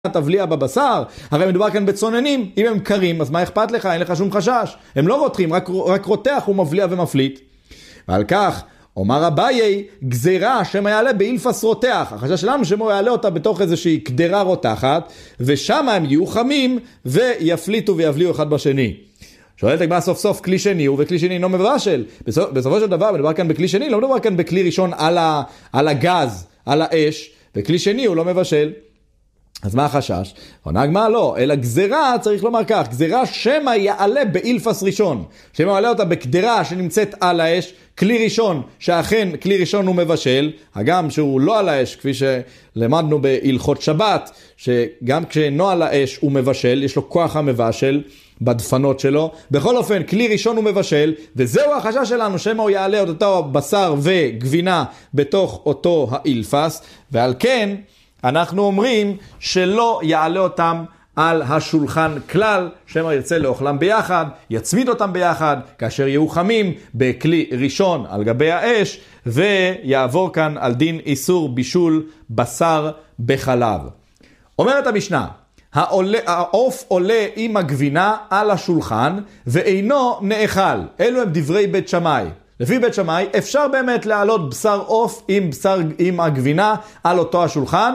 תבליע בבשר, הרי מדובר כאן בצוננים, אם הם קרים, אז מה אכפת לך? אין לך שום חשש. הם לא רותחים, רק רותח הוא מבליע ומפליט. ועל כך, אומר אביי, גזירה שמא יעלה באילפס רותח. החשש שלנו שמא יעלה אותה בתוך איזושהי קדרה רותחת, ושם הם יהיו חמים ויפליטו ויבליעו אחד בשני. שואלת הגמרא סוף סוף כלי שני הוא וכלי שני אינו מבשל. בסופו של דבר מדובר כאן בכלי שני, לא מדובר כאן בכלי ראשון על הגז, על האש, וכלי שני הוא לא מבשל. אז מה החשש? עונה הגמרא לא, אלא גזירה צריך לומר כך, גזירה שמא יעלה באילפס ראשון, שמא יעלה אותה בקדרה שנמצאת על האש, כלי ראשון, שאכן כלי ראשון הוא מבשל, הגם שהוא לא על האש, כפי שלמדנו בהלכות שבת, שגם כשאינו על האש הוא מבשל, יש לו כוח המבשל בדפנות שלו, בכל אופן כלי ראשון הוא מבשל, וזהו החשש שלנו, שמא הוא יעלה את אותו בשר וגבינה בתוך אותו האילפס, ועל כן אנחנו אומרים שלא יעלה אותם על השולחן כלל, שמא ירצה לאוכלם ביחד, יצמיד אותם ביחד, כאשר יהיו חמים בכלי ראשון על גבי האש, ויעבור כאן על דין איסור בישול בשר בחלב. אומרת המשנה, העוף עולה עם הגבינה על השולחן, ואינו נאכל. אלו הם דברי בית שמאי. לפי בית שמאי אפשר באמת להעלות בשר עוף עם הגבינה על אותו השולחן,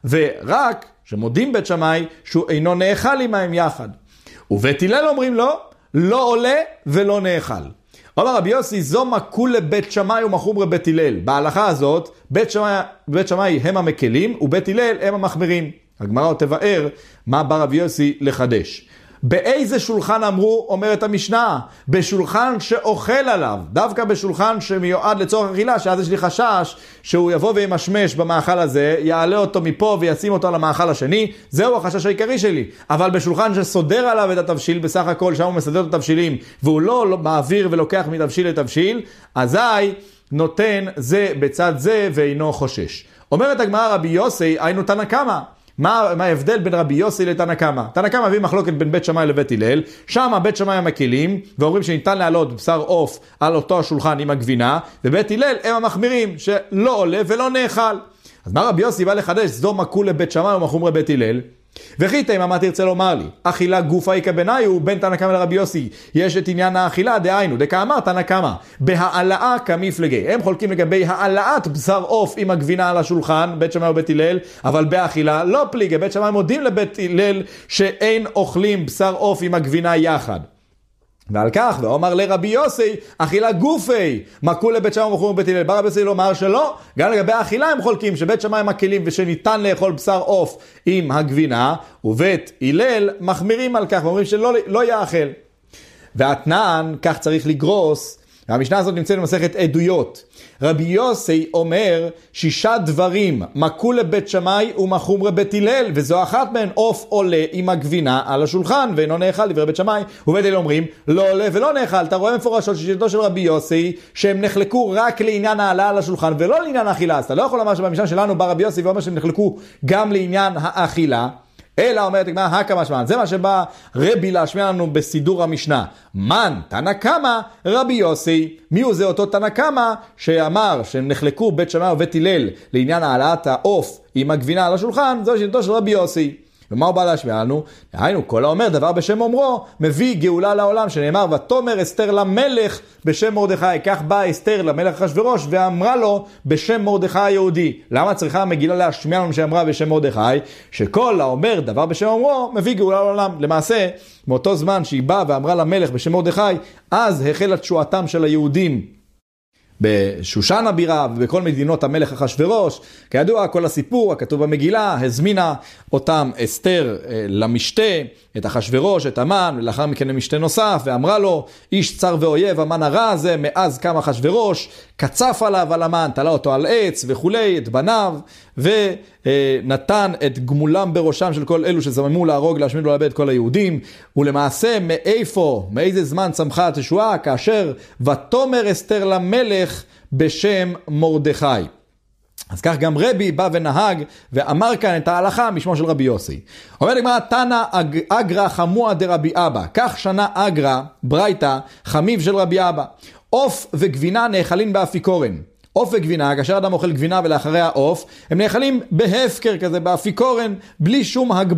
ורק שמודים בית שמאי שהוא אינו נאכל עמהם יחד. ובית הלל אומרים לו, לא עולה ולא נאכל. אומר רבי יוסי, זו מקול לבית שמאי ומחומרי בית הלל. בהלכה הזאת, בית שמאי הם המקלים, ובית הלל הם המחמירים. הגמרא עוד תבאר מה בא רבי יוסי לחדש. באיזה שולחן אמרו, אומרת המשנה? בשולחן שאוכל עליו, דווקא בשולחן שמיועד לצורך אכילה, שאז יש לי חשש שהוא יבוא וימשמש במאכל הזה, יעלה אותו מפה וישים אותו למאכל השני, זהו החשש העיקרי שלי. אבל בשולחן שסודר עליו את התבשיל, בסך הכל שם הוא מסדר את התבשילים, והוא לא מעביר ולוקח מתבשיל לתבשיל, אזי נותן זה בצד זה ואינו חושש. אומרת הגמרא רבי יוסי, היינו תנא קמא. מה ההבדל בין רבי יוסי לתנא קמא? תנא קמא מביא מחלוקת בין בית שמאי לבית הלל, שם בית שמאי המקלים, ואומרים שניתן להעלות בשר עוף על אותו השולחן עם הגבינה, ובית הלל הם המחמירים, שלא עולה ולא נאכל. אז מה רבי יוסי בא לחדש? זו מקול לבית שמאי ומחומרי בית הלל. וכי תימא מה תרצה לומר לי? אכילה גופה יקבנאי הוא בין תנא קמא לרבי יוסי. יש את עניין האכילה, דהיינו, דקאמר תנא קמא, בהעלאה כמפלגי. הם חולקים לגבי העלאת בשר עוף עם הגבינה על השולחן, בית שמאי ובית הלל, אבל באכילה לא פליגי. בית שמאי מודים לבית הלל שאין אוכלים בשר עוף עם הגבינה יחד. ועל כך, ואומר לרבי יוסי, אכילה גופי, מקול לבית שמאי ומחומרי בית הלל. בא רבי יוסי לומר שלא, גם לגבי האכילה הם חולקים, שבית שמאי מקלים ושניתן לאכול בשר עוף עם הגבינה, ובית הלל מחמירים על כך, ואומרים שלא יאכל. והתנן, כך צריך לגרוס, והמשנה הזאת נמצאת במסכת עדויות. רבי יוסי אומר 6 דברים, מקול לבית שמאי ומחומרי בית הלל, וזו אחת מהן עוף עולה עם הגבינה על השולחן, ואינו נאכל דברי בית שמאי. ובית הלל אומרים, לא עולה ולא נאכל. אתה רואה מפורשות ששיטתו של רבי יוסי, שהם נחלקו רק לעניין העלה על השולחן, ולא לעניין האכילה. אז אתה לא יכול לומר שבמשנה שלנו בא רבי יוסי ואומר שהם נחלקו גם לעניין האכילה, אלא אומרת הגמרא הקא משמע, זה מה שבא רבי להשמיע לנו בסידור המשנה. מן תנא קמא רבי יוסי, מי הוא זה אותו תנא קמא שאמר שהם נחלקו בית שמאי ובית הלל לעניין העלאת העוף עם הגבינה על השולחן, זו שיטתו של רבי יוסי. ומה הוא בא להשמיע לנו? דהיינו, כל האומר דבר בשם אומרו, מביא גאולה לעולם, שנאמר, ותאמר אסתר למלך בשם מרדכי. כך באה אסתר למלך אחשוורוש ואמרה לו בשם מרדכי היהודי. למה צריכה המגילה להשמיע לנו שאמרה בשם מרדכי? שכל האומר דבר בשם אומרו, מביא גאולה לעולם. למעשה, מאותו זמן שהיא באה ואמרה למלך בשם מרדכי, אז החלה תשועתם של היהודים בשושן הבירה ובכל מדינות המלך אחשוורוש. כידוע, כל הסיפור הכתוב במגילה הזמינה אותם אסתר למשתה, את אחשוורוש, את המן, ולאחר מכן למשתה נוסף, ואמרה לו, איש צר ואויב, המן הרע הזה, מאז קם אחשוורוש, קצף עליו על המן, תלה אותו על עץ וכולי, את בניו, ונתן את גמולם בראשם של כל אלו שזממו להרוג, להשמיד ולאבד את כל היהודים. ולמעשה, מאיזה זמן צמחה התשועה? כאשר ותאמר אסתר למלך בשם מרדכי. אז כך גם רבי בא ונהג ואמר כאן את ההלכה משמו של רבי יוסי. אומר לגמרא, תנא אגרא חמוה דרבי אבא. כך שנה אגרא ברייתא חמיב של רבי אבא. עוף וגבינה נאכלים באפיקורן. עוף וגבינה, כאשר אדם אוכל גבינה ולאחריה עוף, הם נאכלים בהפקר כזה, באפיקורן, בלי שום הגבלה.